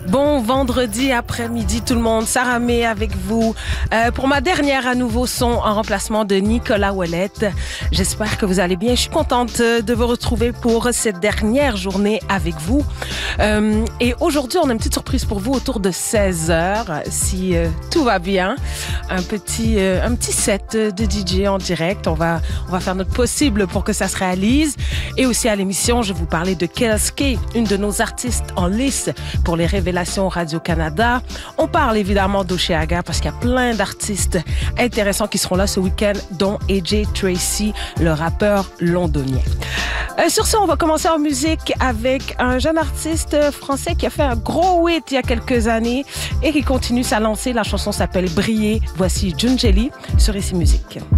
Bon vendredi après-midi tout le monde, Sarah May avec vous pour ma dernière à nouveau son en remplacement de Nicolas Ouellette. J'espère que vous allez bien. Je suis contente de vous retrouver pour cette dernière journée avec vous. Et aujourd'hui, on a une petite surprise pour vous autour de 16h, si tout va bien. Un petit set de DJ en direct. On va faire notre possible pour que ça se réalise. Et aussi à l'émission, je vais vous parler de Kelske, une de nos artistes en lice pour les révélations Radio-Canada. On parle évidemment d'Oshéaga parce qu'il y a plein d'artistes intéressants qui seront là ce week-end, dont AJ Tracey, le rappeur londonien. Sur ce, on va commencer en musique avec un jeune artiste français qui a fait un gros hit il y a quelques années et qui continue sa lancée. La chanson s'appelle Briller. Voici Jungeli sur Ici Musique.